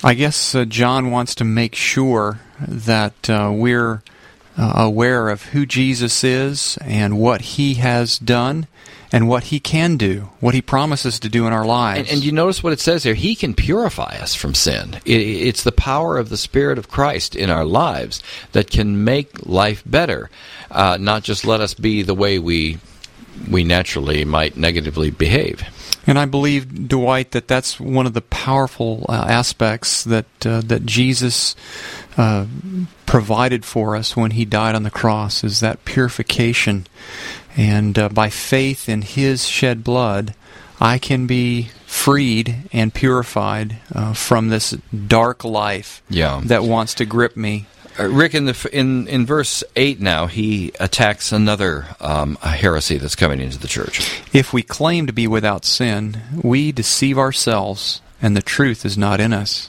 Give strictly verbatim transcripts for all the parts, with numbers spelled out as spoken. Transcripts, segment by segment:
I guess uh, John wants to make sure that uh, we're uh, aware of who Jesus is and what He has done and what He can do, what He promises to do in our lives. And, and you notice what it says here. He can purify us from sin. It, it's the power of the Spirit of Christ in our lives that can make life better, uh, not just let us be the way we we naturally might negatively behave. And I believe, Dwight, that that's one of the powerful uh, aspects that uh, that Jesus uh, provided for us when He died on the cross, is that purification. And uh, by faith in His shed blood, I can be freed and purified uh, from this dark life yeah. that wants to grip me. Uh, Rick, in the in in verse eight now, he attacks another um, heresy that's coming into the church. If we claim to be without sin, we deceive ourselves, and the truth is not in us.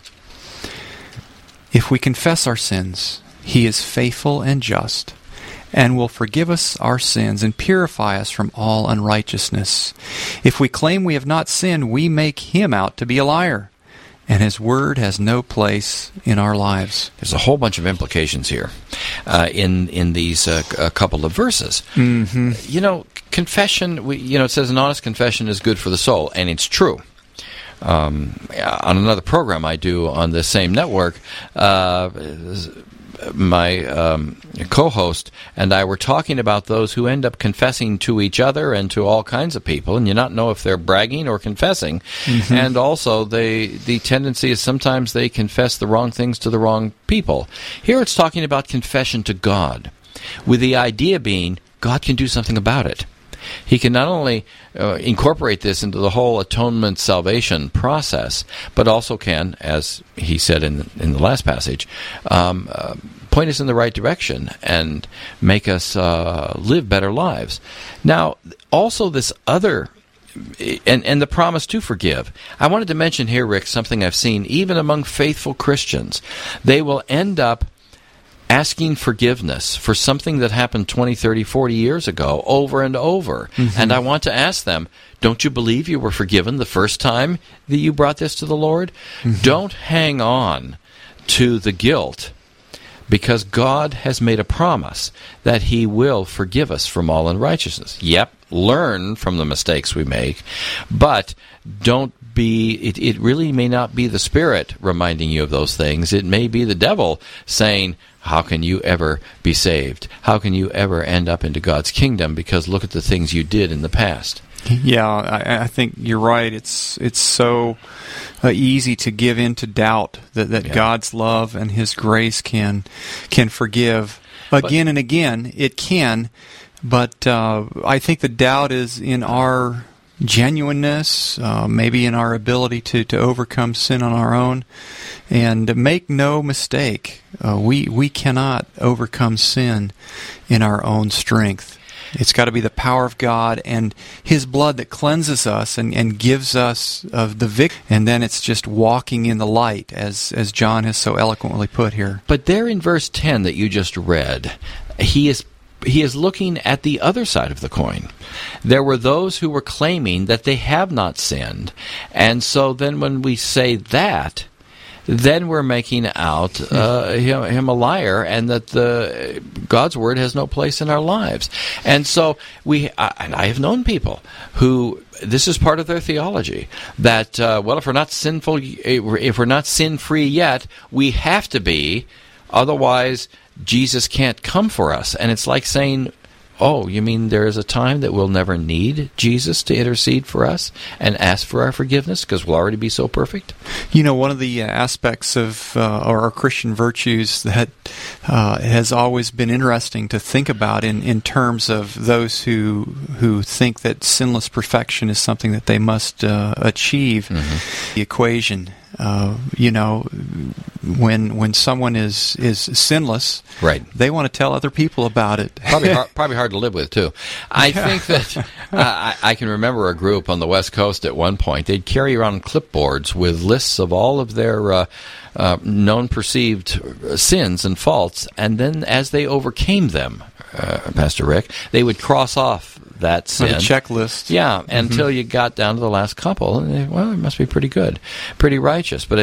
If we confess our sins, He is faithful and just, and will forgive us our sins and purify us from all unrighteousness. If we claim we have not sinned, we make Him out to be a liar, and His word has no place in our lives. There's a whole bunch of implications here uh, in in these uh, a couple of verses. Mm-hmm. You know, confession. We, you know, it says an honest confession is good for the soul, and it's true. Um, on another program I do on this same network, uh, my um, co-host and I were talking about those who end up confessing to each other and to all kinds of people, and you not know if they're bragging or confessing. Mm-hmm. And also, they the tendency is sometimes they confess the wrong things to the wrong people. Here it's talking about confession to God, with the idea being God can do something about it. He can not only uh, incorporate this into the whole atonement salvation process, but also can, as he said in the, in the last passage, um, uh, point us in the right direction and make us uh, live better lives. Now, also this other, and, and the promise to forgive. I wanted to mention here, Rick, something I've seen even among faithful Christians. They will end up asking forgiveness for something that happened twenty, thirty, forty years ago over and over. Mm-hmm. And I want to ask them, don't you believe you were forgiven the first time that you brought this to the Lord? Mm-hmm. Don't hang on to the guilt, because God has made a promise that He will forgive us from all unrighteousness. Yep, learn from the mistakes we make, but don't be, it, it really may not be the Spirit reminding you of those things. It may be the devil saying, how can you ever be saved? How can you ever end up into God's kingdom? Because look at the things you did in the past. Yeah, I, I think you're right. It's it's so uh, easy to give in to doubt that, that yeah. God's love and His grace can can forgive again but, and again. It can, but uh, I think the doubt is in our genuineness, uh, maybe in our ability to, to overcome sin on our own. And make no mistake, uh, we we cannot overcome sin in our own strength. It's got to be the power of God and His blood that cleanses us and, and gives us of the victory. And then it's just walking in the light, as as John has so eloquently put here. But there in verse ten that you just read, he is he is looking at the other side of the coin. There were those who were claiming that they have not sinned. And so then when we say that, then we're making out uh, him, him a liar, and that the God's word has no place in our lives. And so we, I, and I have known people who this is part of their theology, that uh, well, if we're not sinful, if we're not sin-free yet, we have to be, otherwise Jesus can't come for us. And it's like saying, oh, you mean there is a time that we'll never need Jesus to intercede for us and ask for our forgiveness because we'll already be so perfect? You know, one of the aspects of uh, our Christian virtues that uh, has always been interesting to think about in, in terms of those who who think that sinless perfection is something that they must uh, achieve, mm-hmm. the equation. Uh, you know, when when someone is, is sinless, right, they want to tell other people about it. Probably hard, probably hard to live with, too. I yeah. think that uh, I, I can remember a group on the West Coast at one point. They'd carry around clipboards with lists of all of their uh, uh, known perceived sins and faults, and then as they overcame them, uh, Pastor Rick, they would cross off that sin. Like a checklist. Yeah, mm-hmm. until you got down to the last couple, and they, well, it must be pretty good, pretty righteous. But